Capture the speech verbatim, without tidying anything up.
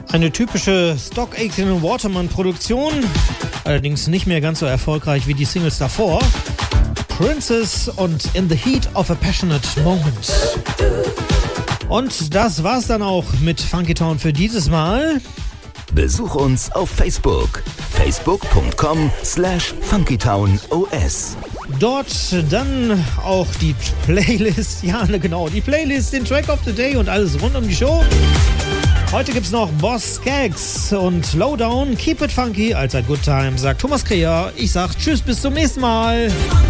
Eine typische Stock Aitken Waterman Produktion, allerdings nicht mehr ganz so erfolgreich wie die Singles davor. Princess und In the Heat of a Passionate Moment. Und das war's dann auch mit Funky Town für dieses Mal. Besuch uns auf Facebook. facebook.com slash funkytown.os. Dort dann auch die Playlist, ja genau, die Playlist, den Track of the Day und alles rund um die Show. Heute gibt's noch Boss Skaggs und Lowdown. Keep it funky, allzeit good time, sagt Thomas Kreher. Ich sag tschüss, bis zum nächsten Mal.